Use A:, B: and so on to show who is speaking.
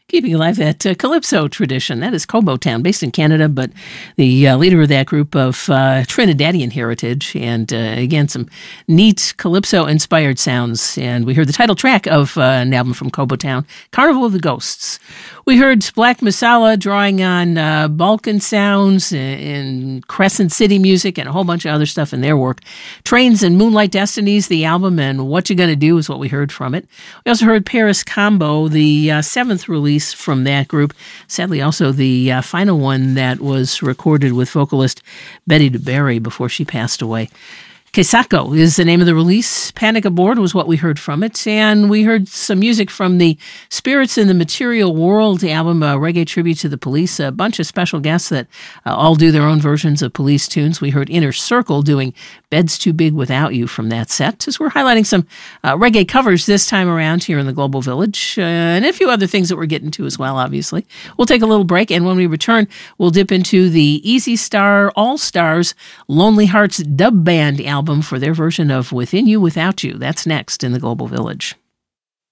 A: Keeping alive that Calypso tradition. That is Cobo Town, based in Canada, but the leader of that group of Trinidadian heritage. And again, some neat Calypso-inspired sounds. And we heard the title track of an album from Cobo Town, Carnival of the Ghosts. We heard Black Masala drawing on Balkan sounds and Crescent City music and a whole bunch of other stuff in their work. Trains and Moonlight Destinies, the album, and What You Gonna Do is what we heard from it. We also heard Paris Combo, the seventh release from that group. Sadly, also the final one that was recorded with vocalist Betty DuBarry before she passed away. Kesako is the name of the release. Panic Aboard was what we heard from it. And we heard some music from the Spirits in the Material World album, a reggae tribute to the Police. A bunch of special guests that all do their own versions of Police tunes. We heard Inner Circle doing Bed's Too Big Without You from that set, as we're highlighting some reggae covers this time around here in the Global Village, and a few other things that we're getting to as well, obviously. We'll take a little break, and when we return, we'll dip into the Easy Star All-Stars Lonely Hearts Dub Band album for their version of Within You, Without You. That's next in the Global Village.